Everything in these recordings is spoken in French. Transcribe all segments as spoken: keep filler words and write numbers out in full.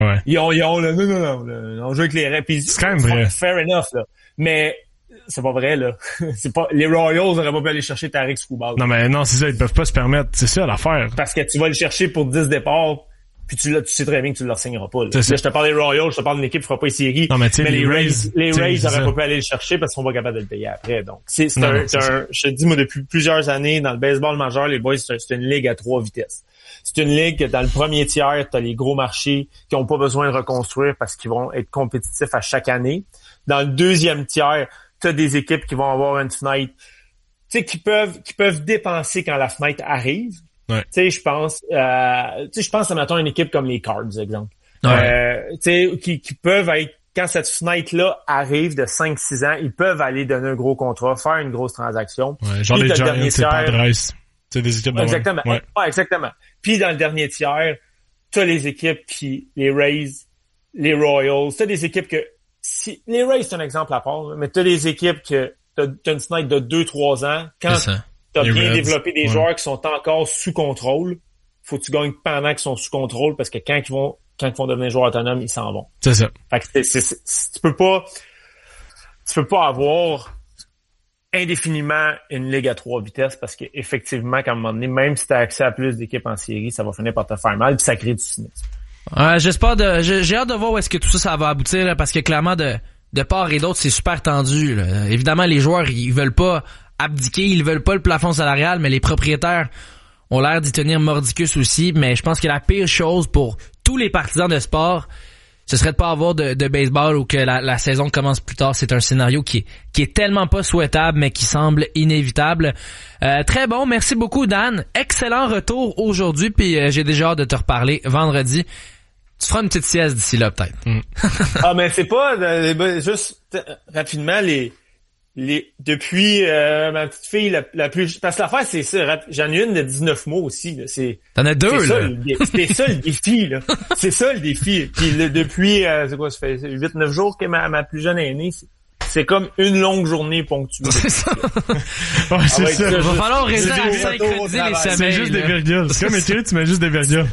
Ouais. Ils ont, ils ont, là, non, non, non, là, on joue avec les Rays. Puis, c'est quand même vrai. Fair enough, là. Mais, c'est pas vrai, là. c'est pas, les Royals auraient pas pu aller chercher Tarik Skubal. Non, mais non, c'est ça, ils peuvent pas se permettre. C'est ça, l'affaire. Parce que tu vas le chercher pour dix départs, puis tu, tu sais très bien que tu le signeras pas, là. Là, je te parle des Royals, je te parle d'une équipe qui fera pas les séries. Non, mais tu sais, les, les Rays, Rays, les Rays c'est auraient ça. pas pu aller le chercher parce qu'on va pas capable de le payer après. Donc, c'est, c'est Non, un, non, c'est c'est un, je te dis, moi, depuis plusieurs années, dans le baseball majeur, les boys, c'est, c'est une ligue à trois vitesses. C'est une ligue que dans le premier tiers, t'as les gros marchés qui ont pas besoin de reconstruire parce qu'ils vont être compétitifs à chaque année. Dans le deuxième tiers, t'as des équipes qui vont avoir une fenêtre, tu sais, qui peuvent, qui peuvent dépenser quand la fenêtre arrive. Ouais. Tu sais, je pense, euh, tu sais, je pense à, mettons, une équipe comme les Cards, exemple. Ouais. Euh, tu sais, qui, qui peuvent être, quand cette fenêtre-là arrive de cinq six ans, ils peuvent aller donner un gros contrat, faire une grosse transaction. Ouais, genre Puis les t'as le Giants, c'est Padres. C'est des équipes de Exactement. Ouais. Ouais, exactement. Puis dans le dernier tiers, t'as les équipes qui, les Rays, les Royals, t'as des équipes que, si, les Rays, c'est un exemple à part, mais t'as des équipes que t'as, t'as une fenêtre de deux trois ans, quand t'as Les bien Reds, développé des ouais. joueurs qui sont encore sous contrôle, faut que tu gagnes pendant qu'ils sont sous contrôle, parce que quand ils vont, quand ils vont devenir joueurs autonomes, ils s'en vont. C'est ça. Fait que c'est, c'est, c'est, tu peux pas, tu peux pas avoir indéfiniment une ligue à trois vitesses parce qu'effectivement, qu'à un moment donné, même si tu as accès à plus d'équipes en série, ça va finir par te faire mal puis ça crée du cynisme. Ouais, j'espère de, j'ai, j'ai hâte de voir où est-ce que tout ça, ça va aboutir, là, parce que clairement, de, de part et d'autre, c'est super tendu, là. Évidemment, les joueurs, ils veulent pas abdiquer, ils veulent pas le plafond salarial, mais les propriétaires ont l'air d'y tenir mordicus aussi, mais je pense que la pire chose pour tous les partisans de sport, ce serait de pas avoir de, de baseball ou que la, la saison commence plus tard. C'est un scénario qui est, qui est tellement pas souhaitable, mais qui semble inévitable. Euh, très bon, merci beaucoup Dan. Excellent retour aujourd'hui, puis euh, j'ai déjà hâte de te reparler vendredi. Tu feras une petite sieste d'ici là, peut-être. Mm. Ah, mais c'est pas, euh, juste euh, rapidement, les... Les, depuis euh, ma petite fille la, la plus, parce que l'affaire c'est ça, j'en ai une de dix-neuf mois aussi là, c'est t'en as deux c'est là ça, le, c'est ça le défi là, c'est ça le défi. Puis le, depuis euh, c'est quoi, ça fait huit neuf jours que ma, ma plus jeune est née, c'est, c'est comme une longue journée ponctuelle. C'est ça. Ouais, c'est ça. Il va falloir rester à J'ai synchroniser les C'est semaines. juste des virgules. C'est comme écrit, tu mets juste des virgules.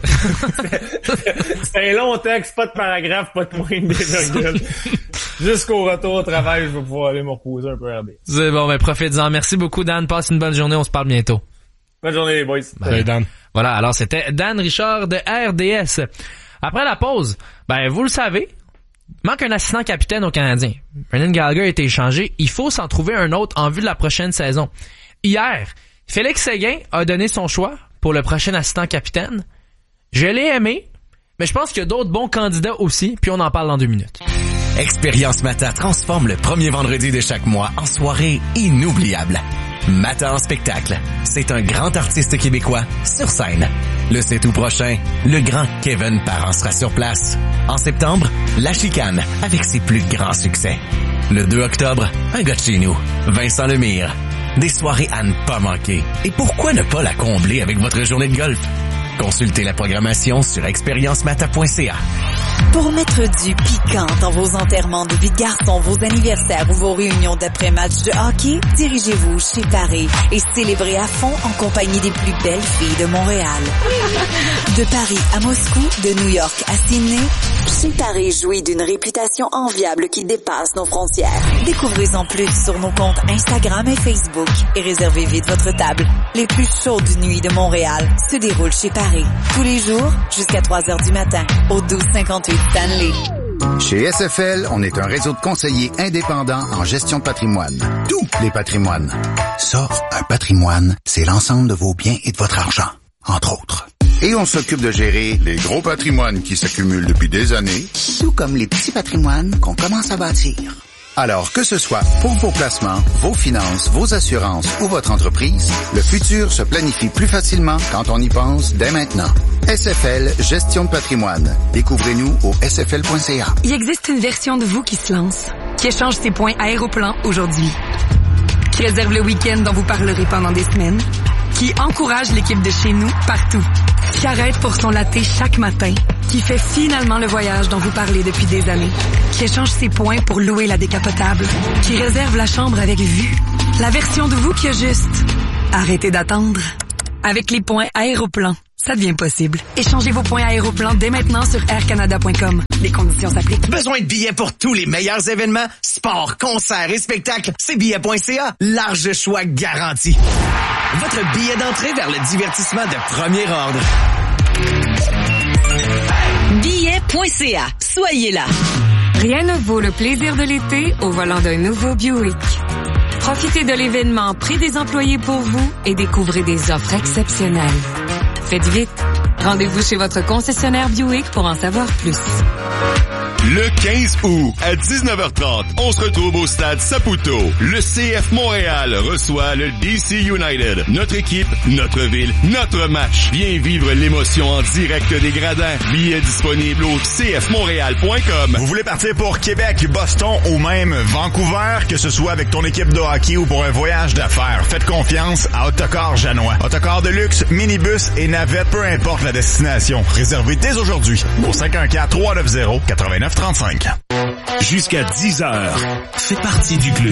C'est un long texte, pas de paragraphe, pas de point de virgule. Jusqu'au retour au travail, je vais pouvoir aller me reposer un peu à R D S. C'est bon, ben profitez-en. Merci beaucoup Dan, passe une bonne journée, on se parle bientôt. Bonne journée les boys. Salut Dan. Voilà, alors c'était Dan Richard de R D S. Après la pause, ben vous le savez, manque un assistant capitaine au Canadien. Brendan Gallagher a été échangé, il faut s'en trouver un autre en vue de la prochaine saison. Hier, Félix Séguin a donné son choix pour le prochain assistant capitaine. Je l'ai aimé, mais je pense qu'il y a d'autres bons candidats aussi, puis on en parle dans deux minutes. Expérience Mata transforme le premier vendredi de chaque mois en soirée inoubliable. Mata en spectacle, c'est un grand artiste québécois sur scène. Le sept août prochain, le grand Kevin Parent sera sur place. En septembre, La Chicane avec ses plus grands succès. Le deux octobre, un gars de chez nous, Vincent Lemire. Des soirées à ne pas manquer. Et pourquoi ne pas la combler avec votre journée de golf? Consultez la programmation sur expérience mata point c a. Pour mettre du piquant dans vos enterrements de vie de garçon, vos anniversaires ou vos réunions d'après-match de hockey, dirigez-vous chez Paris et célébrez à fond en compagnie des plus belles filles de Montréal. De Paris à Moscou, de New York à Sydney, chez Paris jouit d'une réputation enviable qui dépasse nos frontières. Découvrez-en plus sur nos comptes Instagram et Facebook et réservez vite votre table. Les plus chaudes nuits de Montréal se déroulent chez Paris. Tous les jours, jusqu'à trois heures du matin, au douze cinquante-huit Stanley. Chez S F L, on est un réseau de conseillers indépendants en gestion de patrimoine. Tous les patrimoines. Ça, un patrimoine, c'est l'ensemble de vos biens et de votre argent, entre autres. Et on s'occupe de gérer les gros patrimoines qui s'accumulent depuis des années, tout comme les petits patrimoines qu'on commence à bâtir. Alors, que ce soit pour vos placements, vos finances, vos assurances ou votre entreprise, le futur se planifie plus facilement quand on y pense dès maintenant. S F L, gestion de patrimoine. Découvrez-nous au s f l point c a. Il existe une version de vous qui se lance, qui échange ses points Aéroplan aujourd'hui, qui réserve le week-end dont vous parlerez pendant des semaines, qui encourage l'équipe de chez nous partout, qui arrête pour son latte chaque matin, qui fait finalement le voyage dont vous parlez depuis des années, qui échange ses points pour louer la décapotable, qui réserve la chambre avec vue. La version de vous qui a juste arrêtez d'attendre. Avec les points Aéroplan, ça devient possible. Échangez vos points Aéroplan dès maintenant sur air canada point com. Les conditions s'appliquent. Besoin de billets pour tous les meilleurs événements? Sport, concerts et spectacles? C'est billets point c a. Large choix garanti. Votre billet d'entrée vers le divertissement de premier ordre. billets point c a. Soyez là. Rien ne vaut le plaisir de l'été au volant d'un nouveau Buick. Profitez de l'événement Prix des employés pour vous et découvrez des offres exceptionnelles. Faites vite. Rendez-vous chez votre concessionnaire Buick pour en savoir plus. Le quinze août, à dix-neuf heures trente, on se retrouve au stade Saputo. Le C F Montréal reçoit le D C United. Notre équipe, notre ville, notre match. Viens vivre l'émotion en direct des gradins. Billets disponibles au c f montréal point com. Vous voulez partir pour Québec, Boston ou même Vancouver, que ce soit avec ton équipe de hockey ou pour un voyage d'affaires, faites confiance à Autocar Janois. Autocar de luxe, minibus et navette, peu importe la destination. Réservez dès aujourd'hui au cinq un quatre, trois neuf zéro, neuf neuf trente-cinq. Jusqu'à dix heures, fais partie du club.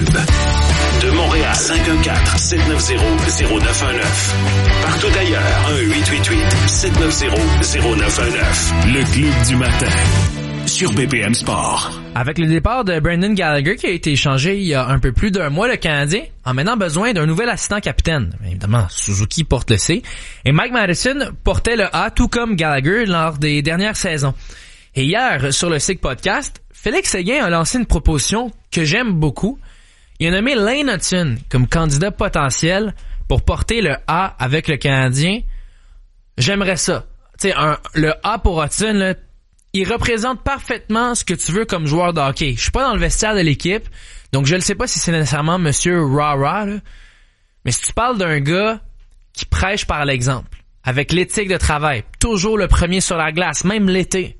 De Montréal, cinq un quatre, sept neuf zéro, zéro neuf un neuf. Partout ailleurs, un huit huit huit, sept neuf zéro, zéro neuf un neuf. Le club du matin, sur B P M Sport. Avec le départ de Brendan Gallagher qui a été échangé il y a un peu plus d'un mois, le Canadien a maintenant besoin d'un nouvel assistant capitaine. Évidemment, Suzuki porte le C. Et Mike Matheson portait le A, tout comme Gallagher lors des dernières saisons. Et hier, sur le S I C Podcast, Félix Séguin a lancé une proposition que j'aime beaucoup. Il a nommé Lane Hutson comme candidat potentiel pour porter le A avec le Canadien. J'aimerais ça. Tu sais, le A pour Hutson, là, il représente parfaitement ce que tu veux comme joueur de hockey. Je suis pas dans le vestiaire de l'équipe, donc je ne sais pas si c'est nécessairement Monsieur Rara, là. Mais si tu parles d'un gars qui prêche par l'exemple, avec l'éthique de travail, toujours le premier sur la glace, même l'été.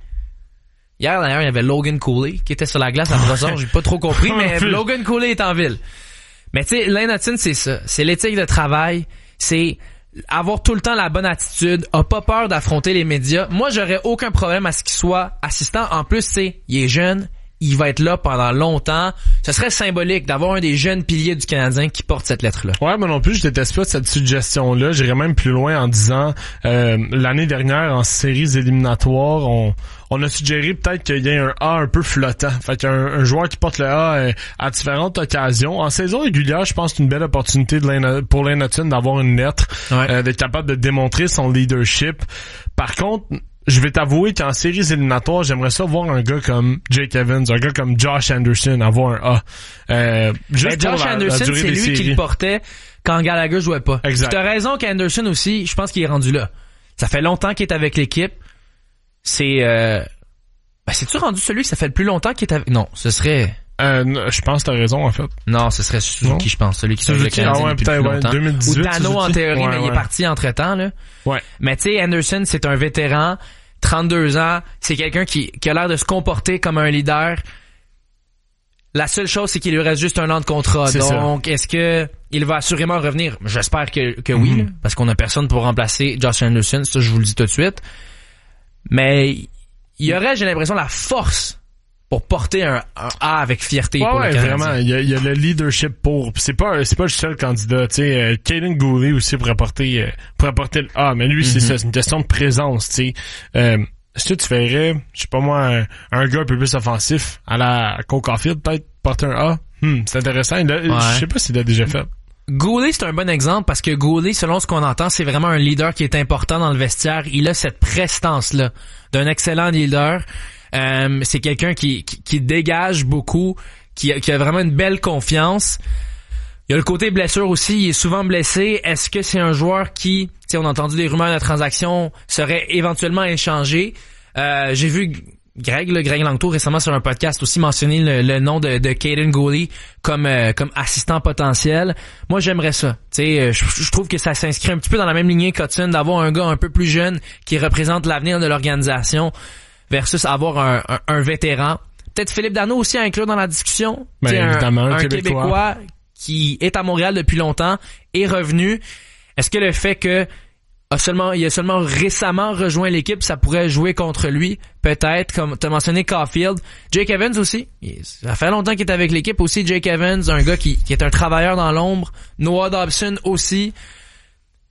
Hier, d'ailleurs, il y avait Logan Cooley qui était sur la glace à Brossard. J'ai pas trop compris, mais Logan Cooley est en ville. Mais tu sais, Lane Hutson, c'est ça. C'est l'éthique de travail. C'est avoir tout le temps la bonne attitude. A pas peur d'affronter les médias. Moi, j'aurais aucun problème à ce qu'il soit assistant. En plus, c'est, il est jeune. Il va être là pendant longtemps. Ce serait symbolique d'avoir un des jeunes piliers du Canadien qui porte cette lettre-là. Ouais, moi non plus, je déteste pas cette suggestion-là. J'irais même plus loin en disant, euh, l'année dernière, en séries éliminatoires, on, on a suggéré peut-être qu'il y ait un A un peu flottant. Fait qu'un un joueur qui porte le A euh, à différentes occasions. En saison régulière, je pense que c'est une belle opportunité de Lane, pour Lane Hutson d'avoir une lettre, ouais. euh, d'être capable de démontrer son leadership. Par contre, je vais t'avouer qu'en séries éliminatoires, j'aimerais ça voir un gars comme Jake Evans, un gars comme Josh Anderson avoir un A. Euh, juste ben, Josh la, Anderson, la c'est lui séries. qui le portait quand Gallagher jouait pas. Exact. Tu as raison qu'Anderson aussi, je pense qu'il est rendu là. Ça fait longtemps qu'il est avec l'équipe. C'est... Euh... Ben, c'est-tu rendu celui que ça fait le plus longtemps qu'il est avec... Non, ce serait... Euh, je pense que t'as raison, en fait. Non, ce serait Suzuki, non. je pense. Celui qui est avec le Canadien ah ouais, depuis le plus longtemps. Ouais, deux mille dix-huit, Ou Tano, Suzuki. en théorie, ouais, mais ouais. il est parti entre-temps, là. Ouais. Mais tu sais, Anderson, c'est un vétéran, trente-deux ans. C'est quelqu'un qui, qui a l'air de se comporter comme un leader. La seule chose, c'est qu'il lui reste juste un an de contrat. C'est Donc, ça. est-ce que il va assurément revenir? J'espère que, que oui, mm-hmm. là, parce qu'on a personne pour remplacer Josh Anderson. Ça, je vous le dis tout de suite. Mais il y aurait, j'ai l'impression, la force pour porter un, un A avec fierté ouais, pour ouais, le Canadien. vraiment, il y a, il y a le leadership pour. Pis c'est pas c'est pas le seul candidat, tu sais, euh, Caden Goulet aussi pourrait porter euh, pourrait porter le A, mais lui mm-hmm. c'est ça, c'est une question de présence, tu sais. Euh, est-ce que tu ferais, je sais pas moi, un, un gars un peu plus offensif à la Cole Caulfield, peut-être porter un A? Hmm, c'est intéressant. Il a, ouais. Je sais pas s'il l'a déjà fait. Goulet, c'est un bon exemple parce que Goulet, selon ce qu'on entend, c'est vraiment un leader qui est important dans le vestiaire. Il a cette prestance-là d'un excellent leader. Euh, c'est quelqu'un qui, qui, qui dégage beaucoup, qui a, qui a vraiment une belle confiance. Il y a le côté blessure aussi, il est souvent blessé. Est-ce que c'est un joueur qui, tu sais, on a entendu des rumeurs de transaction, serait éventuellement échangé? Euh, j'ai vu Greg, le Greg Langto récemment sur un podcast aussi mentionner le, le nom de, de Caden Goulet comme euh, comme assistant potentiel. Moi, j'aimerais ça. Tu sais, je, je trouve que ça s'inscrit un petit peu dans la même lignée qu'Hutson, d'avoir un gars un peu plus jeune qui représente l'avenir de l'organisation versus avoir un, un, un vétéran. Peut-être Philippe Danault aussi à inclure dans la discussion. Ben, évidemment, un, un, un Québécois. Québécois qui est à Montréal depuis longtemps, est revenu. Est-ce que le fait que a seulement, il a seulement récemment rejoint l'équipe, ça pourrait jouer contre lui? Peut-être, comme tu as mentionné Caulfield. Jake Evans aussi. Ça fait longtemps qu'il est avec l'équipe aussi. Jake Evans, un gars qui, qui est un travailleur dans l'ombre. Noah Dobson aussi.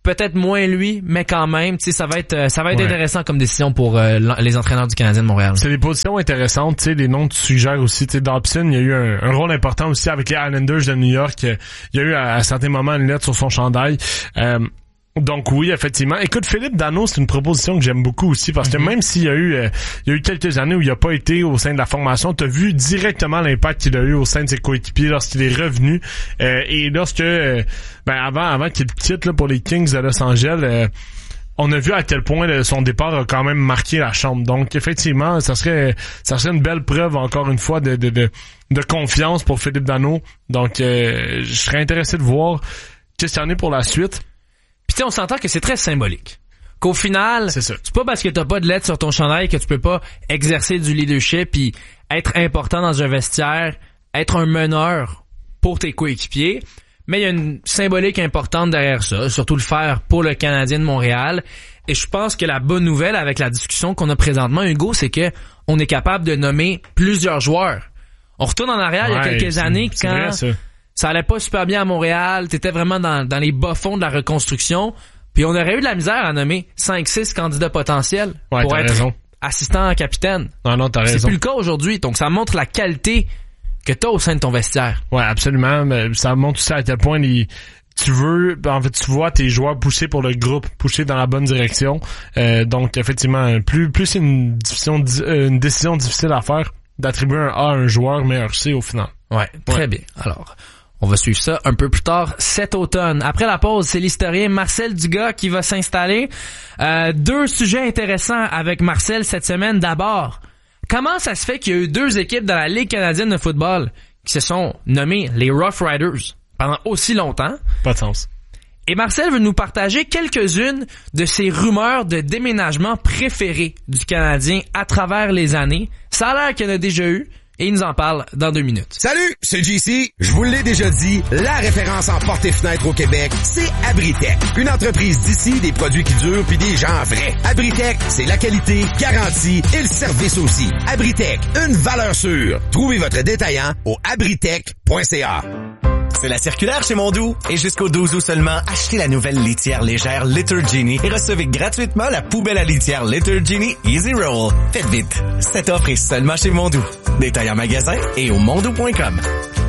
peut-être moins lui, mais quand même, tu sais, ça va être ça va être ouais. intéressant comme décision pour euh, les entraîneurs du Canadien de Montréal. C'est des positions intéressantes, tu sais, les noms que tu suggères aussi, tu sais, Dobson, il y a eu un, un rôle important aussi avec les Islanders de New York, il y a eu à, à certains moments une lettre sur son chandail. Euh, Donc oui, effectivement. Écoute, Philippe Danault, c'est une proposition que j'aime beaucoup aussi parce que mm-hmm. même s'il y a eu euh, il y a eu quelques années où il a pas été au sein de la formation, tu as vu directement l'impact qu'il a eu au sein de ses coéquipiers lorsqu'il est revenu euh, et lorsque euh, ben avant avant qu'il quitte là, pour les Kings de Los Angeles, euh, on a vu à quel point là, son départ a quand même marqué la chambre. Donc effectivement, ça serait ça serait une belle preuve encore une fois de de de, de confiance pour Philippe Danault. Donc euh, je serais intéressé de voir qu'est-ce qu'il y en a pour la suite. Puis tu sais, on s'entend que c'est très symbolique. Qu'au final, c'est ça. C'est pas parce que t'as pas de lettre sur ton chandail que tu peux pas exercer du leadership puis être important dans un vestiaire, être un meneur pour tes coéquipiers. Mais il y a une symbolique importante derrière ça, surtout le faire pour le Canadien de Montréal. Et je pense que la bonne nouvelle avec la discussion qu'on a présentement, Hugo, c'est que on est capable de nommer plusieurs joueurs. On retourne en arrière ouais, il y a quelques c'est, années c'est quand... vrai, ça. Ça allait pas super bien à Montréal, t'étais vraiment dans, dans les bas-fonds de la reconstruction, puis on aurait eu de la misère à nommer cinq six candidats potentiels ouais, pour être raison. assistant capitaine. Non, non, t'as raison. C'est plus le cas aujourd'hui, donc ça montre la qualité que t'as au sein de ton vestiaire. Ouais, absolument, mais ça montre aussi à quel point les... tu veux, en fait, tu vois tes joueurs pousser pour le groupe, pousser dans la bonne direction. Euh, donc, effectivement, plus plus c'est une décision, une décision difficile à faire d'attribuer un A à un joueur, mais un C au final. Ouais, très ouais. bien. Alors... on va suivre ça un peu plus tard cet automne. Après la pause, c'est l'historien Marcel Dugas qui va s'installer. Euh, deux sujets intéressants avec Marcel cette semaine. D'abord, comment ça se fait qu'il y a eu deux équipes dans la Ligue canadienne de football qui se sont nommées les Rough Riders pendant aussi longtemps? Pas de sens. Et Marcel veut nous partager quelques-unes de ses rumeurs de déménagement préférées du Canadien à travers les années. Ça a l'air qu'il y en a déjà eu. Et il nous en parle dans deux minutes. Salut, c'est J C. Je vous l'ai déjà dit, la référence en portes et fenêtres au Québec, c'est Abritech. Une entreprise d'ici, des produits qui durent puis des gens vrais. Abritech, c'est la qualité, garantie et le service aussi. Abritech, une valeur sûre. Trouvez votre détaillant au abritech point c a. C'est la circulaire chez Mondou. Et jusqu'au douze août seulement, achetez la nouvelle litière légère Litter Genie et recevez gratuitement la poubelle à litière Litter Genie Easy Roll. Faites vite. Cette offre est seulement chez Mondou. Détail en magasin et au mondou point com.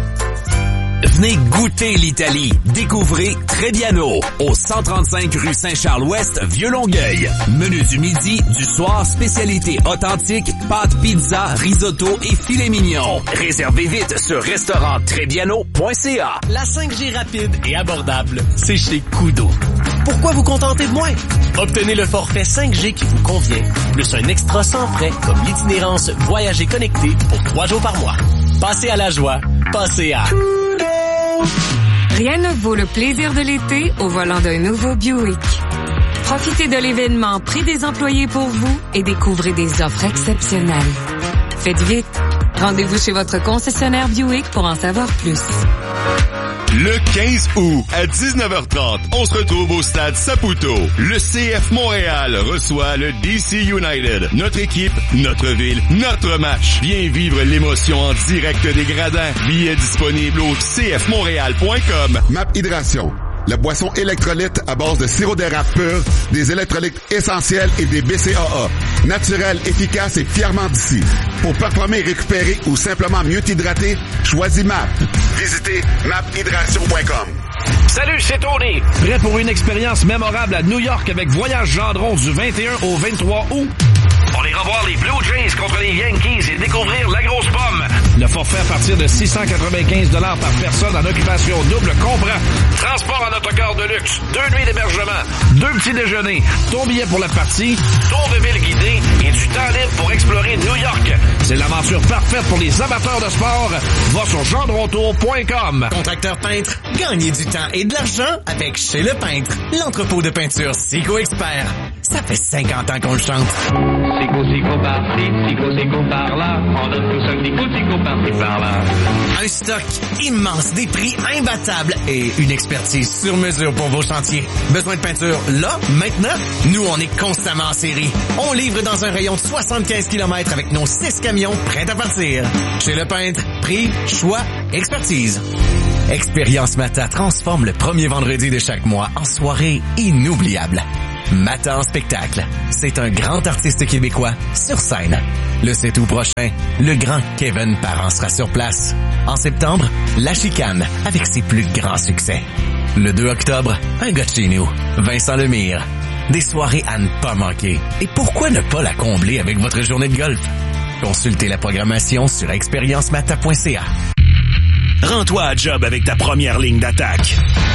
Venez goûter l'Italie. Découvrez Trebbiano au cent trente-cinq rue Saint-Charles-Ouest, Vieux-Longueuil. Menu du midi, du soir, spécialité authentique, pâtes, pizza, risotto et filet mignon. Réservez vite sur restaurant trebbiano point c a. La cinq G rapide et abordable, c'est chez Koodo. Pourquoi vous contenter de moins? Obtenez le forfait cinq G qui vous convient, plus un extra sans frais comme l'itinérance Voyager connecté pour trois jours par mois. Passez à la joie, passez à... Rien ne vaut le plaisir de l'été au volant d'un nouveau Buick. Profitez de l'événement Prix des employés pour vous et découvrez des offres exceptionnelles. Faites vite. Rendez-vous chez votre concessionnaire Buick pour en savoir plus. Le quinze août, à dix-neuf heures trente, on se retrouve au stade Saputo. Le C F Montréal reçoit le D C United. Notre équipe, notre ville, notre match. Viens vivre l'émotion en direct des gradins. Billets disponibles au c f montréal point com. Map Hydration. La boisson électrolyte à base de sirop d'érable pur, des électrolytes essentiels et des B C A A. Naturel, efficace et fièrement d'ici. Pour performer et récupérer ou simplement mieux t'hydrater, choisis M A P. Visitez map hydration point com. Salut, c'est Tony. Prêt pour une expérience mémorable à New York avec Voyage Gendron du vingt et un au vingt-trois août? On ira voir les Blue Jays contre les Yankees et découvrir la grosse pomme. Le forfait à partir de six cent quatre-vingt-quinze dollars par personne en occupation double comprend transport en autocar de luxe, deux nuits d'hébergement, deux petits déjeuners, ton billet pour la partie, tour de ville guidé et du temps libre pour explorer New York. C'est l'aventure parfaite pour les amateurs de sport. Va sur gendrontour point com. Contracteur peintre, gagnez du temps et de l'argent avec Chez Le Peintre, l'entrepôt de peinture Sico Expert. Ça fait cinquante ans qu'on le chante. Sico, sico, par-ci, sico, sico, par-là. On donne tout ça, sico, sico, par-ci, par-là. Un stock immense, des prix imbattables et une expertise sur mesure pour vos chantiers. Besoin de peinture là, maintenant? Nous, on est constamment en série. On livre dans un rayon de soixante-quinze kilomètres avec nos six camions prêts à partir. Chez Le Peintre, prix, choix, expertise. Expérience Mata transforme le premier vendredi de chaque mois en soirée inoubliable. Mata en spectacle, c'est un grand artiste québécois sur scène. Le sept août prochain, le grand Kevin Parent sera sur place. En septembre, La Chicane avec ses plus grands succès. Le deux octobre, un gars de chez nous, Vincent Lemire. Des soirées à ne pas manquer. Et pourquoi ne pas la combler avec votre journée de golf? Consultez la programmation sur expérience mata point c a. Rends-toi à job avec ta première ligne d'attaque.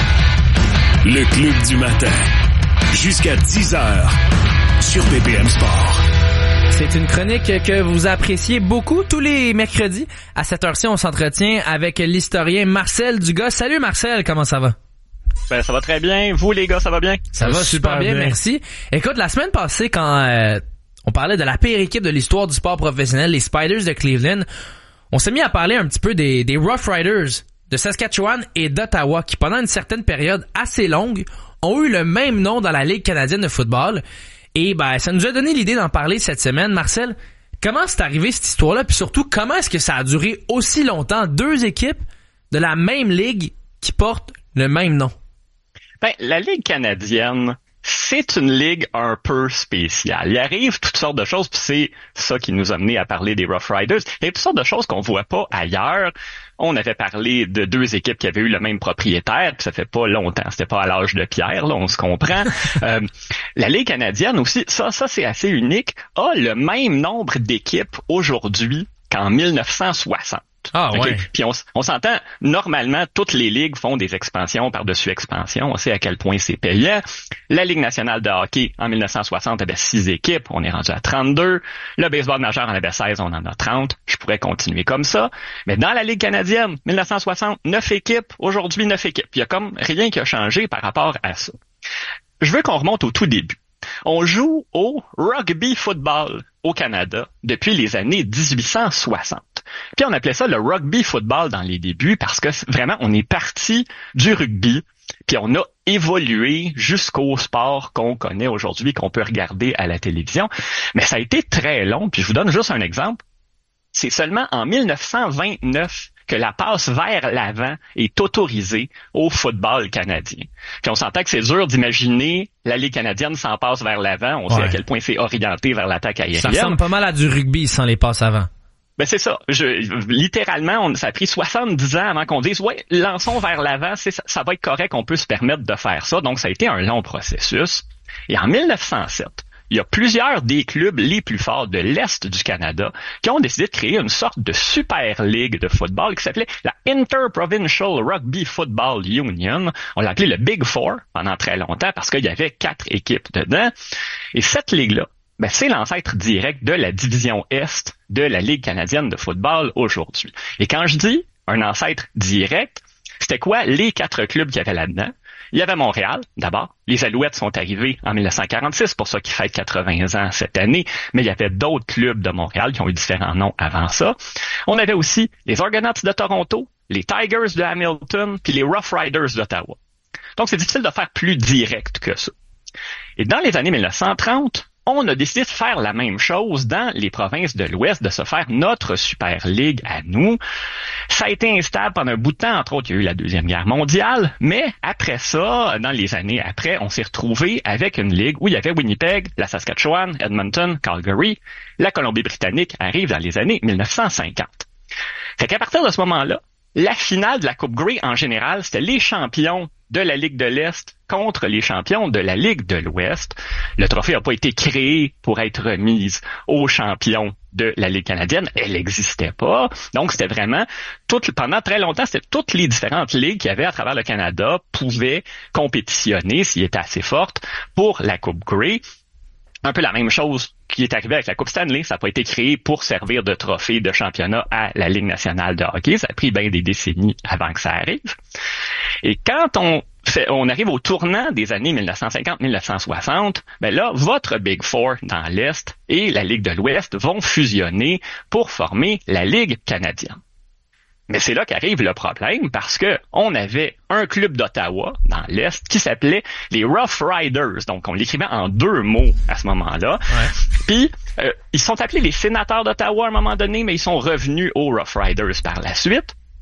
Le Club du matin. Jusqu'à dix heures sur B P M Sport. C'est une chronique que vous appréciez beaucoup. Tous les mercredis, à cette heure-ci, on s'entretient avec l'historien Marcel Dugas. Salut Marcel, comment ça va? Ben, ça va très bien. Vous, les gars, ça va bien? Ça, ça va super, super bien, bien, merci. Écoute, la semaine passée, quand euh, on parlait de la pire équipe de l'histoire du sport professionnel, les Spiders de Cleveland, on s'est mis à parler un petit peu des, des Rough Riders de Saskatchewan et d'Ottawa, qui pendant une certaine période assez longue, ont eu le même nom dans la Ligue canadienne de football. Et ben, ça nous a donné l'idée d'en parler cette semaine. Marcel, comment c'est arrivé cette histoire-là? Puis surtout, comment est-ce que ça a duré aussi longtemps? Deux équipes de la même ligue qui portent le même nom. Ben, la Ligue canadienne, c'est une ligue un peu spéciale. Il arrive toutes sortes de choses, puis c'est ça qui nous a mené à parler des Rough Riders. Il y a toutes sortes de choses qu'on voit pas ailleurs. On avait parlé de deux équipes qui avaient eu le même propriétaire, puis ça fait pas longtemps. C'était pas à l'âge de pierre, là, on se comprend. euh, la Ligue canadienne aussi, ça, ça c'est assez unique, a le même nombre d'équipes aujourd'hui qu'en mille neuf cent soixante. Ah, okay? ouais. Puis on, on s'entend, normalement, toutes les ligues font des expansions par-dessus expansions. On sait à quel point c'est payant. La Ligue nationale de hockey, en mille neuf cent soixante, avait six équipes. On est rendu à trente-deux. Le baseball majeur en avait seize, on en a trente. Je pourrais continuer comme ça. Mais dans la Ligue canadienne, mille neuf cent soixante, neuf équipes. Aujourd'hui, neuf équipes. Il y a comme rien qui a changé par rapport à ça. Je veux qu'on remonte au tout début. On joue au rugby football au Canada depuis les années dix-huit cent soixante. Puis on appelait ça le rugby football dans les débuts parce que vraiment on est parti du rugby puis on a évolué jusqu'au sport qu'on connaît aujourd'hui, qu'on peut regarder à la télévision. Mais ça a été très long, puis je vous donne juste un exemple. C'est seulement en mille neuf cent vingt-neuf que la passe vers l'avant est autorisée au football canadien. Puis on s'entend que c'est dur d'imaginer la Ligue canadienne sans passe vers l'avant. On ouais. sait à quel point c'est orienté vers l'attaque aérienne. Ça ressemble pas mal à du rugby sans les passes avant. Ben c'est ça. Je, littéralement, on, ça a pris soixante-dix ans avant qu'on dise « Ouais, lançons vers l'avant, c'est, ça, ça va être correct, on peut se permettre de faire ça. » Donc, ça a été un long processus. Et en mille neuf cent sept, il y a plusieurs des clubs les plus forts de l'Est du Canada qui ont décidé de créer une sorte de super ligue de football qui s'appelait la Interprovincial Rugby Football Union. On l'a appelé le Big Four pendant très longtemps parce qu'il y avait quatre équipes dedans. Et cette ligue-là, ben, c'est l'ancêtre direct de la division Est de la Ligue canadienne de football aujourd'hui. Et quand je dis un ancêtre direct, c'était quoi les quatre clubs qu'il y avait là-dedans? Il y avait Montréal, d'abord. Les Alouettes sont arrivés en mille neuf cent quarante-six, pour ça qu'ils fêtent quatre-vingts ans cette année. Mais il y avait d'autres clubs de Montréal qui ont eu différents noms avant ça. On avait aussi les Argonauts de Toronto, les Tigers de Hamilton, puis les Rough Riders d'Ottawa. Donc, c'est difficile de faire plus direct que ça. Et dans les années mille neuf cent trente, on a décidé de faire la même chose dans les provinces de l'Ouest, de se faire notre Super Ligue à nous. Ça a été instable pendant un bout de temps, entre autres, il y a eu la Deuxième Guerre mondiale, mais après ça, dans les années après, on s'est retrouvé avec une ligue où il y avait Winnipeg, la Saskatchewan, Edmonton, Calgary. La Colombie-Britannique arrive dans les années mille neuf cent cinquante. Fait qu'à partir de ce moment-là, la finale de la Coupe Grey, en général, c'était les champions de la Ligue de l'Est contre les champions de la Ligue de l'Ouest. Le trophée n'a pas été créé pour être remis aux champions de la Ligue canadienne. Elle n'existait pas. Donc, c'était vraiment, tout, pendant très longtemps, c'était toutes les différentes ligues qu'il y avait à travers le Canada pouvaient compétitionner, s'ils étaient assez fortes, pour la Coupe Grey. Un peu la même chose qui est arrivé avec la Coupe Stanley. Ça n'a pas été créé pour servir de trophée de championnat à la Ligue nationale de hockey. Ça a pris bien des décennies avant que ça arrive. Et quand on fait, on arrive au tournant des années mille neuf cent cinquante mille neuf cent soixante, ben là, votre Big Four dans l'Est et la Ligue de l'Ouest vont fusionner pour former la Ligue canadienne. Mais c'est là qu'arrive le problème parce que on avait un club d'Ottawa dans l'Est qui s'appelait les Rough Riders. Donc, on l'écrivait en deux mots à ce moment-là. Ouais. Puis, euh, ils sont appelés les sénateurs d'Ottawa à un moment donné, mais ils sont revenus aux Rough Riders par la suite.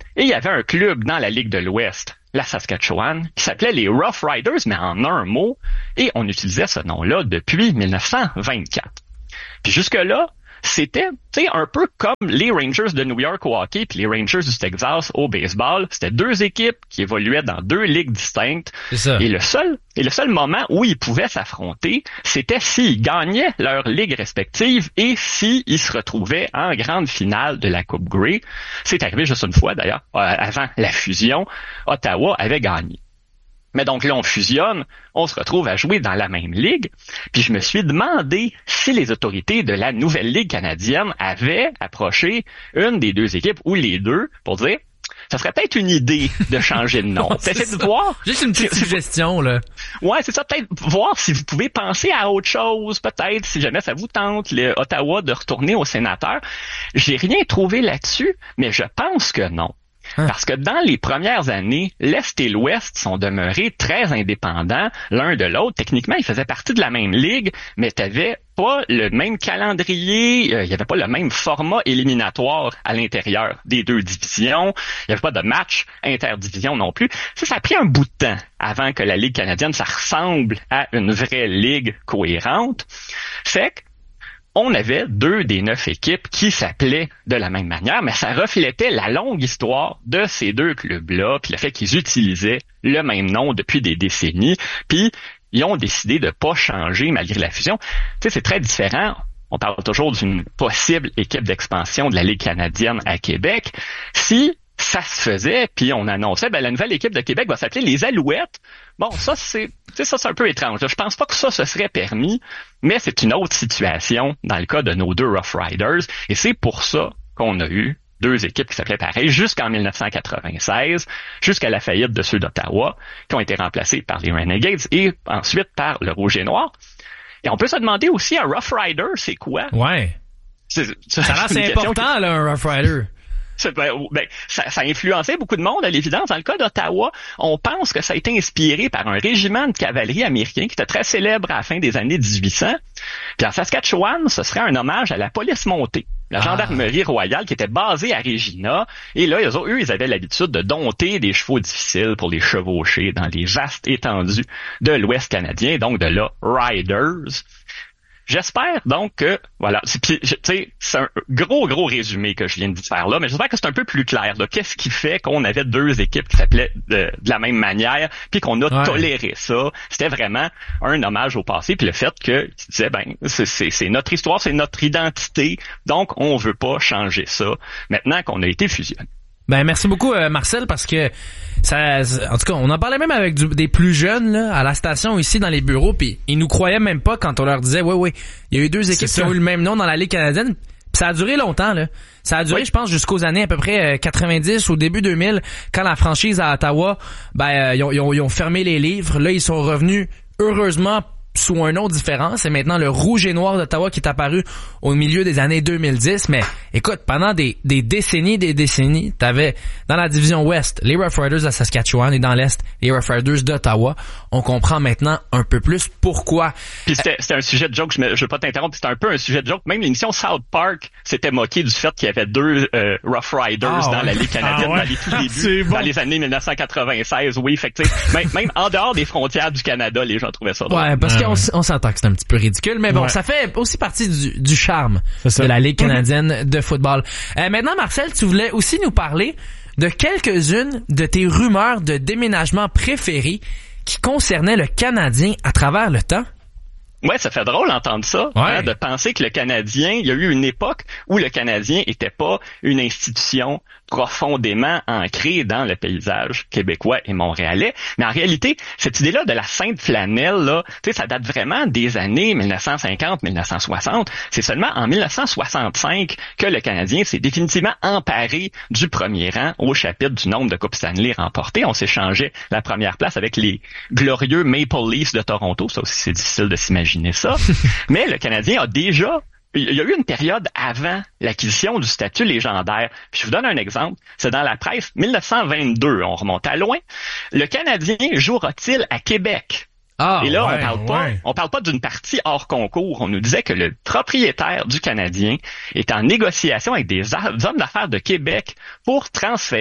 Et il y avait un club dans la Ligue de l'Ouest, la Saskatchewan, qui s'appelait les Rough Riders, mais en un mot, et on utilisait ce nom-là depuis mille neuf cent vingt-quatre. Puis jusque-là, c'était, tu sais, un peu comme les Rangers de New York au hockey puis les Rangers du Texas au baseball. C'était deux équipes qui évoluaient dans deux ligues distinctes. C'est ça. Et le seul, et le seul moment où ils pouvaient s'affronter, c'était s'ils gagnaient leur ligue respective et s'ils se retrouvaient en grande finale de la Coupe Grey. C'est arrivé juste une fois d'ailleurs, euh, avant la fusion, Ottawa avait gagné. Mais donc là, on fusionne, on se retrouve à jouer dans la même ligue. Puis je me suis demandé si les autorités de la nouvelle ligue canadienne avaient approché une des deux équipes ou les deux pour dire ça serait peut-être une idée de changer de nom. Peut-être de voir. Juste une petite suggestion, là. Ouais, c'est ça. Peut-être voir si vous pouvez penser à autre chose. Peut-être, si jamais ça vous tente, le Ottawa de retourner au sénateur. J'ai rien trouvé là-dessus, mais je pense que non. Parce que dans les premières années, l'Est et l'Ouest sont demeurés très indépendants l'un de l'autre. Techniquement, ils faisaient partie de la même ligue, mais t'avais pas le même calendrier, il euh, y avait pas le même format éliminatoire à l'intérieur des deux divisions, il y avait pas de match interdivision non plus. Ça, ça a pris un bout de temps avant que la Ligue canadienne, ça ressemble à une vraie ligue cohérente. Fait que on avait deux des neuf équipes qui s'appelaient de la même manière, mais ça reflétait la longue histoire de ces deux clubs-là, puis le fait qu'ils utilisaient le même nom depuis des décennies, puis ils ont décidé de pas changer malgré la fusion. Tu sais, c'est très différent. On parle toujours d'une possible équipe d'expansion de la Ligue canadienne à Québec. Si ça se faisait, puis on annonçait, ben la nouvelle équipe de Québec va s'appeler les Alouettes. Bon, ça c'est, tu sais, ça c'est un peu étrange. Je pense pas que ça se serait permis, mais c'est une autre situation dans le cas de nos deux Rough Riders, et c'est pour ça qu'on a eu deux équipes qui s'appelaient pareil jusqu'en mille neuf cent quatre-vingt-seize, jusqu'à la faillite de ceux d'Ottawa, qui ont été remplacés par les Renegades et ensuite par le Rouge et Noir. Et on peut se demander aussi, un Rough Rider, c'est quoi? Ouais. C'est, c'est, ça rend c'est important, qui... là, un Rough Rider. Ben, ben, ça, ça a influencé beaucoup de monde, à l'évidence. Dans le cas d'Ottawa, on pense que ça a été inspiré par un régiment de cavalerie américain qui était très célèbre à la fin des années dix-huit cents. Puis en Saskatchewan, ce serait un hommage à la police montée, la ah. gendarmerie royale qui était basée à Regina. Et là, eux, eux, ils avaient l'habitude de dompter des chevaux difficiles pour les chevaucher dans les vastes étendues de l'Ouest canadien, donc de là, Riders. J'espère donc que, voilà, c'est, tu sais, c'est un gros, gros résumé que je viens de faire là, mais j'espère que c'est un peu plus clair, là. Qu'est-ce qui fait qu'on avait deux équipes qui s'appelaient de, de la même manière, puis qu'on a ouais. toléré ça? C'était vraiment un hommage au passé, puis le fait que, tu disais, ben, c'est, c'est, c'est notre histoire, c'est notre identité, donc on veut pas changer ça, maintenant qu'on a été fusionné. Ben merci beaucoup euh, Marcel, parce que ça, en tout cas on en parlait même avec du, des plus jeunes là, à la station ici dans les bureaux, puis ils nous croyaient même pas quand on leur disait ouais ouais il y a eu deux équipes qui ont eu le même nom dans la Ligue canadienne. Puis ça a duré longtemps là. Ça a duré oui. je pense jusqu'aux années à peu près quatre-vingt-dix au début deux mille, quand la franchise à Ottawa ben euh, ils, ont, ils, ont, ils ont fermé les livres. Là ils sont revenus heureusement sous un nom différent. C'est maintenant le Rouge et Noir d'Ottawa qui est apparu au milieu des années deux mille dix. Mais écoute, pendant des, des décennies, des décennies, t'avais dans la division Ouest les Rough Riders de Saskatchewan et dans l'Est les Rough Riders d'Ottawa. On comprend maintenant un peu plus pourquoi. Puis c'était, c'était un sujet de joke, je ne veux pas t'interrompre, c'était un peu un sujet de joke. Même l'émission South Park s'était moqué du fait qu'il y avait deux euh, Rough Riders ah, dans ouais. la Ligue canadienne ah, ouais. dans les tout débuts, bon. dans les années mille neuf cent quatre-vingt-seize. Oui, fait que, même, même en dehors des frontières du Canada, les gens trouvaient ça drôle. Ouais, parce qu'on on s'entend que c'est un petit peu ridicule, mais bon, ouais. ça fait aussi partie du, du charme de la Ligue canadienne de football. Euh, maintenant, Marcel, tu voulais aussi nous parler de quelques-unes de tes rumeurs de déménagement préférées qui concernaient le Canadien à travers le temps. Ouais, ça fait drôle d'entendre ça, ouais. hein, de penser que le Canadien, il y a eu une époque où le Canadien était pas une institution profondément ancrée dans le paysage québécois et montréalais. Mais en réalité, cette idée-là de la sainte flanelle, là, tu sais, ça date vraiment des années mille neuf cent cinquante mille neuf cent soixante. C'est seulement en mille neuf cent soixante-cinq que le Canadien s'est définitivement emparé du premier rang au chapitre du nombre de Coupes Stanley remportées. On s'échangeait la première place avec les glorieux Maple Leafs de Toronto. Ça aussi, c'est difficile de s'imaginer ça. Mais le Canadien a déjà... Il y a eu une période avant l'acquisition du statut légendaire. Puis je vous donne un exemple. C'est dans la presse mille neuf cent vingt-deux. On remonte à loin. Le Canadien jouera-t-il à Québec? Ah, Et là, ouais, on parle pas, ouais. on parle pas d'une partie hors concours. On nous disait que le propriétaire du Canadien est en négociation avec des hommes d'affaires de Québec pour transférer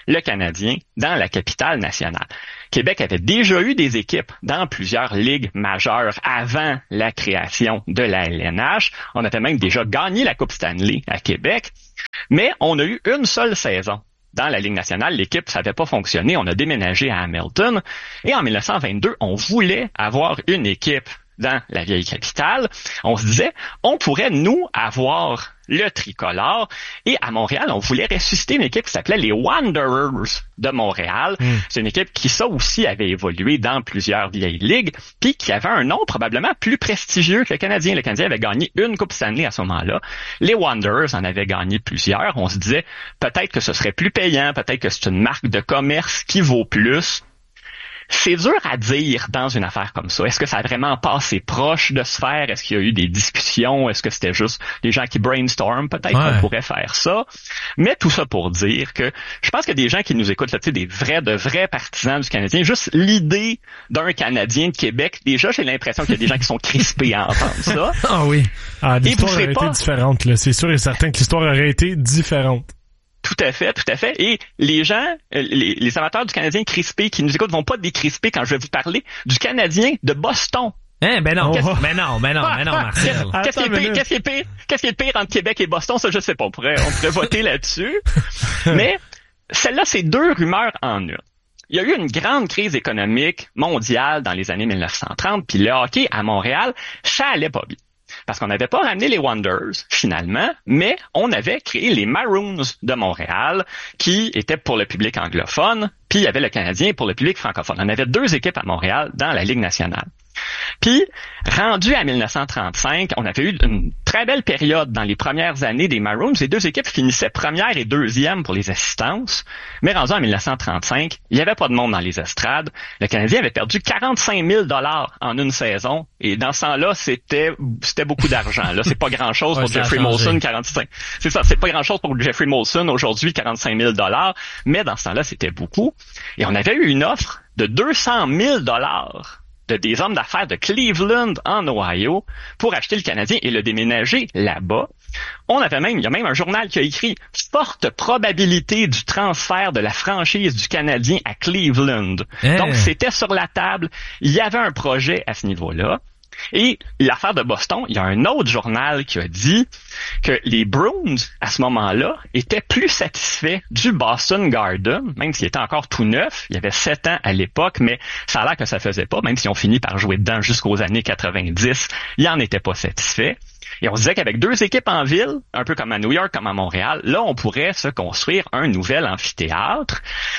le Canadien dans la capitale nationale. Québec avait déjà eu des équipes dans plusieurs ligues majeures avant la création de la L N H. On avait même déjà gagné la Coupe Stanley à Québec, mais on a eu une seule saison dans la Ligue nationale. L'équipe, ça n'avait pas fonctionné. On a déménagé à Hamilton. Et en mille neuf cent vingt-deux, on voulait avoir une équipe dans la vieille capitale. On se disait, on pourrait, nous, avoir le tricolore. Et à Montréal, on voulait ressusciter une équipe qui s'appelait les Wanderers de Montréal. Mm. C'est une équipe qui, ça aussi, avait évolué dans plusieurs vieilles ligues, puis qui avait un nom probablement plus prestigieux que le Canadien. Le Canadien avait gagné une Coupe Stanley à ce moment-là. Les Wanderers en avaient gagné plusieurs. On se disait, peut-être que ce serait plus payant, peut-être que c'est une marque de commerce qui vaut plus. C'est dur à dire dans une affaire comme ça. Est-ce que ça a vraiment passé proche de se faire? Est-ce qu'il y a eu des discussions? Est-ce que c'était juste des gens qui brainstorm? Peut-être ouais. qu'on pourrait faire ça. Mais tout ça pour dire que je pense qu'il y a des gens qui nous écoutent, là, tu sais, des vrais, de vrais partisans du Canadien. Juste l'idée d'un Canadien de Québec, déjà, j'ai l'impression qu'il y a des gens qui sont crispés à entendre ça. Ah oui. Ah, l'histoire aurait été pas... différente, là. C'est sûr et certain que l'histoire aurait été différente. Tout à fait, tout à fait. Et les gens, les, les amateurs du Canadien crispé qui nous écoutent vont pas décrisper quand je vais vous parler du Canadien de Boston. Hein, ben non, oh. ben non, ben non, ben non, Marcel. Qu'est-ce qui est pire, qu'est-ce qui est pire, qu'est-ce qui est pire entre Québec et Boston? Ça, je sais pas. On pourrait, on pourrait voter là-dessus. Mais celle-là, c'est deux rumeurs en une. Il y a eu une grande crise économique mondiale dans les années mille neuf cent trente, puis le hockey à Montréal, ça allait pas bien. Parce qu'on n'avait pas ramené les Wanderers, finalement, mais on avait créé les Maroons de Montréal, qui étaient pour le public anglophone, puis il y avait le Canadien pour le public francophone. On avait deux équipes à Montréal dans la Ligue nationale. Puis, rendu à mille neuf cent trente-cinq, on avait eu une très belle période dans les premières années des Maroons. Les deux équipes finissaient première et deuxième pour les assistances. Mais rendu en mille neuf cent trente-cinq, il n'y avait pas de monde dans les estrades. Le Canadien avait perdu quarante-cinq mille dollars en une saison. Et dans ce temps-là, c'était c'était beaucoup d'argent. Là, c'est pas grand-chose ouais, pour Jeffrey Molson, quarante-cinq. C'est ça, c'est pas grand-chose pour Jeffrey Molson aujourd'hui, quarante-cinq mille dollars. Mais dans ce temps-là, c'était beaucoup. Et on avait eu une offre de deux cent mille dollars de des hommes d'affaires de Cleveland en Ohio pour acheter le Canadien et le déménager là-bas. On avait même, il y a même un journal qui a écrit « Forte probabilité du transfert de la franchise du Canadien à Cleveland hey. ». Donc, c'était sur la table. Il y avait un projet à ce niveau-là. Et l'affaire de Boston, il y a un autre journal qui a dit que les Bruins, à ce moment-là, étaient plus satisfaits du Boston Garden, même s'il était encore tout neuf. Il y avait sept ans à l'époque, mais ça a l'air que ça faisait pas, même si on finit par jouer dedans jusqu'aux années quatre-vingt-dix. Il en était pas satisfait. Et on se disait qu'avec deux équipes en ville, un peu comme à New York, comme à Montréal, là, on pourrait se construire un nouvel amphithéâtre.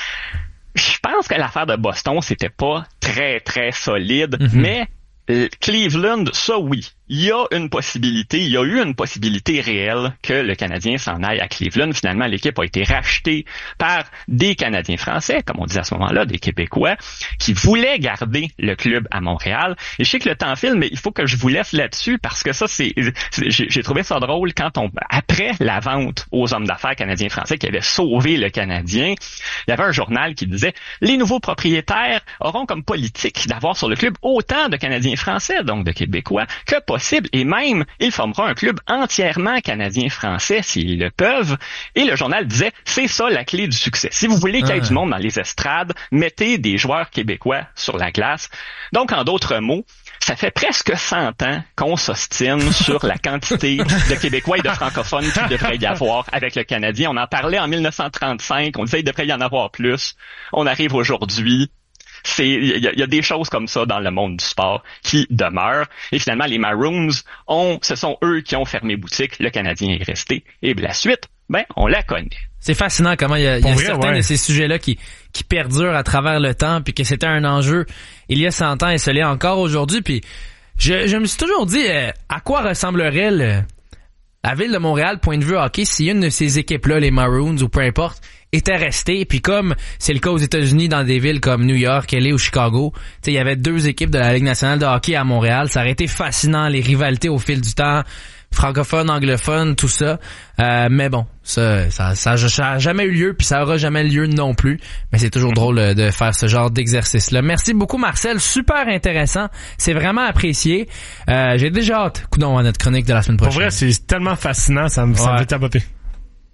Je pense que l'affaire de Boston, c'était pas très, très solide, mm-hmm. mais Cleveland, ça oui. Il y a une possibilité, il y a eu une possibilité réelle que le Canadien s'en aille à Cleveland. Finalement, l'équipe a été rachetée par des Canadiens français, comme on disait à ce moment-là, des Québécois, qui voulaient garder le club à Montréal. Et je sais que le temps file, mais il faut que je vous laisse là-dessus parce que ça, c'est, c'est j'ai, j'ai trouvé ça drôle quand on, après la vente aux hommes d'affaires canadiens-français qui avaient sauvé le Canadien, il y avait un journal qui disait « Les nouveaux propriétaires auront comme politique d'avoir sur le club autant de Canadiens français, donc de Québécois, que possible, et même, il formera un club entièrement canadien-français s'ils le peuvent. » Et le journal disait, c'est ça la clé du succès. Si vous voulez qu'il y ait du monde dans les estrades, mettez des joueurs québécois sur la glace. Donc, en d'autres mots, ça fait presque cent ans qu'on s'ostine sur la quantité de Québécois et de francophones qu'il devrait y avoir avec le Canadien. On en parlait en mille neuf cent trente-cinq, on disait qu'il devrait y en avoir plus. On arrive aujourd'hui. C'est, il y, y a des choses comme ça dans le monde du sport qui demeurent. Et finalement, les Maroons ont, ce sont eux qui ont fermé boutique. Le Canadien est resté. Et la suite, ben, on la connaît. C'est fascinant comment il y a, y a vrai, certains ouais. de ces sujets-là qui, qui perdurent à travers le temps, puis que c'était un enjeu il y a cent ans et ce l'est encore aujourd'hui. Puis je, je me suis toujours dit, euh, à quoi ressemblerait le, la ville de Montréal, point de vue hockey, si une de ces équipes-là, les Maroons ou peu importe, était restée. Puis comme c'est le cas aux États-Unis dans des villes comme New York, L A ou Chicago, tu sais, il y avait deux équipes de la Ligue nationale de hockey à Montréal. Ça aurait été fascinant, les rivalités au fil du temps, francophone, anglophone, tout ça. Euh, mais bon, ça, ça, ça, ça a jamais eu lieu, puis ça aura jamais lieu non plus. Mais c'est toujours drôle de faire ce genre d'exercice-là. Merci beaucoup, Marcel. Super intéressant. C'est vraiment apprécié. Euh, j'ai déjà hâte, coudonc, à notre chronique de la semaine prochaine. Pour vrai, c'est tellement fascinant. Ça me, ça me fait tapoter.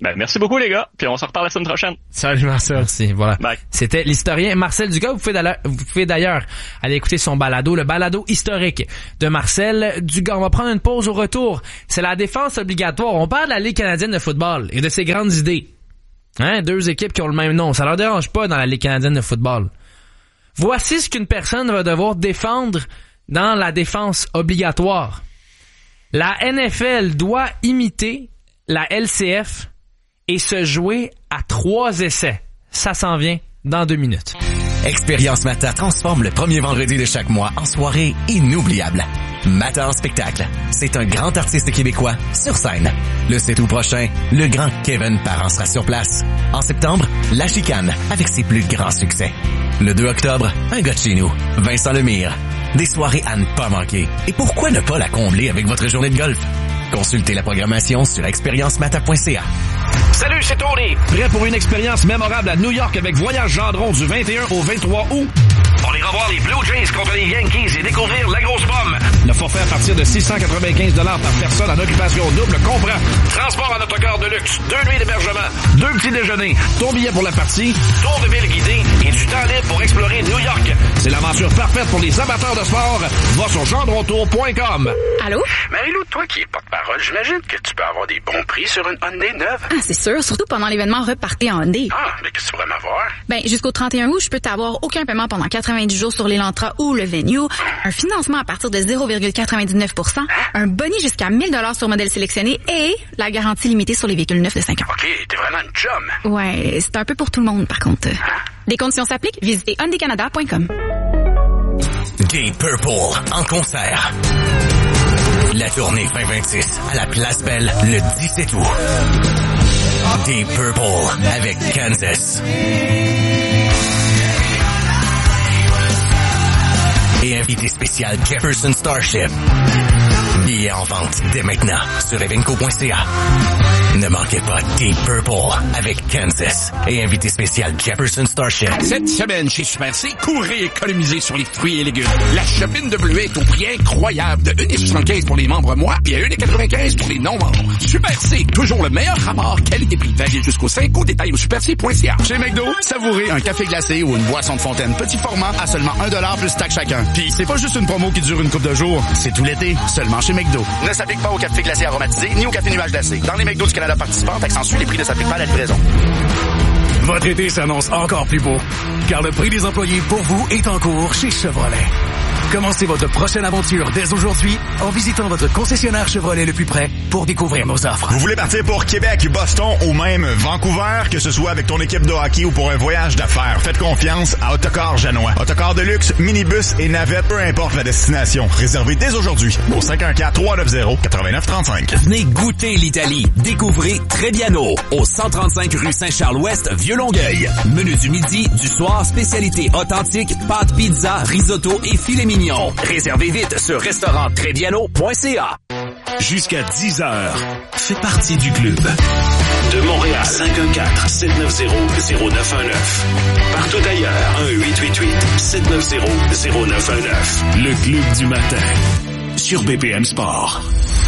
Ben, merci beaucoup, les gars. Puis on se reparle la semaine prochaine. Salut, Marcel. Merci, voilà. Bye. C'était l'historien Marcel Dugas. Vous pouvez d'ailleurs, vous pouvez d'ailleurs aller écouter son balado, le balado historique de Marcel Dugas. On va prendre une pause au retour. C'est la défense obligatoire. On parle de la Ligue canadienne de football et de ses grandes idées. Hein, deux équipes qui ont le même nom. Ça leur dérange pas dans la Ligue canadienne de football. Voici ce qu'une personne va devoir défendre dans la défense obligatoire. La N F L doit imiter la L C F et se jouer à trois essais. Ça s'en vient dans deux minutes. Expérience Mata transforme le premier vendredi de chaque mois en soirée inoubliable. Mata en spectacle, c'est un grand artiste québécois sur scène. Le sept août prochain, le grand Kevin Parent sera sur place. En septembre, La Chicane avec ses plus grands succès. Le deux octobre, un gars de chez nous, Vincent Lemire. Des soirées à ne pas manquer. Et pourquoi ne pas la combler avec votre journée de golf? Consultez la programmation sur expérience mata point c a. Salut, c'est Tony! Prêt pour une expérience mémorable à New York avec Voyage Gendron du vingt et un au vingt-trois août? On ira voir les Blue Jays contre les Yankees et découvrir la grosse pomme. Le forfait à partir de six cent quatre-vingt-quinze dollars par personne en occupation double comprend transport en autocar de luxe, deux nuits d'hébergement, deux petits déjeuners, ton billet pour la partie, tour de ville guidé et du temps libre pour explorer New York. C'est l'aventure parfaite pour les amateurs de sport. Va sur gendrontour point com. Allô? Marie-Lou, toi qui es porte-parole, j'imagine que tu peux avoir des bons prix sur une Hyundai neuve. Ah, c'est sûr, surtout pendant l'événement Repartez en Hyundai. Ah, mais qu'est-ce que tu pourrais m'avoir? Ben, jusqu'au trente et un août, je peux t'avoir aucun paiement pendant quatre-vingt-dix jours sur l'Elantra ou le Venue, un financement à partir de zéro virgule quatre-vingt-dix-neuf pour cent, un boni jusqu'à mille dollars sur modèle sélectionné et la garantie limitée sur les véhicules neufs de cinq ans. OK, t'es vraiment une chum. Ouais, c'est un peu pour tout le monde, par contre. Des conditions s'appliquent, visitez hyundai canada point com. Deep Purple en concert. La tournée vingt vingt-six à la Place Belle le dix-sept août. Deep Purple avec Kansas. Et invité spécial Jefferson Starship. Billets en vente dès maintenant sur evenco point c a. Ne manquez pas Deep Purple avec Kansas et invité spécial Jefferson Starship. Cette semaine chez Super C, courez économiser sur les fruits et légumes. La chopine de bleuet est au prix incroyable de un virgule soixante-quinze pour les membres mois et à un virgule quatre-vingt-quinze pour les non-membres. Super C, toujours le meilleur rapport qualité-prix. Valide jusqu'au cinq au détail au super c point c a. Chez McDo, savourez un café glacé ou une boisson de fontaine petit format à seulement un dollar plus taxe chacun. Puis c'est pas juste une promo qui dure une couple de jours, c'est tout l'été, seulement chez McDo. Ne s'applique pas au café glacé aromatisé ni au café nuage glacé. Dans les McDo du Canada participants, accentue les prix ne s'appliquent pas à la livraison. Votre été s'annonce encore plus beau, car le prix des employés pour vous est en cours chez Chevrolet. Commencez votre prochaine aventure dès aujourd'hui en visitant votre concessionnaire Chevrolet le plus près pour découvrir nos offres. Vous voulez partir pour Québec, Boston ou même Vancouver, que ce soit avec ton équipe de hockey ou pour un voyage d'affaires, faites confiance à Autocar Janois. Autocar de luxe, minibus et navette, peu importe la destination. Réservez dès aujourd'hui au cinq un quatre, trois neuf zéro, neuf neuf trois cinq. Venez goûter l'Italie. Découvrez Trebbiano au cent trente-cinq rue Saint-Charles-Ouest, Vieux-Longueuil. Menu du midi, du soir, spécialité authentique, pâtes, pizza, risotto et filet mignon. Réservez vite sur restaurant trebbiano point c a. Jusqu'à dix heures, fais partie du club. De Montréal, cinq un quatre, sept neuf zéro, zéro neuf un neuf. Partout ailleurs, un huit huit huit, sept neuf zéro, zéro neuf un neuf. Le club du matin, sur B P M Sport.